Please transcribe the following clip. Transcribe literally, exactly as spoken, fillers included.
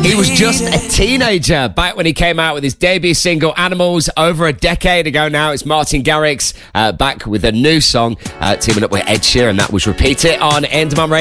He was just a teenager back when he came out with his debut single, Animals, over a decade ago now. It's Martin Garrix uh, back with a new song, uh, teaming up with Ed Sheeran. That was Repeat It on N Demand Radio.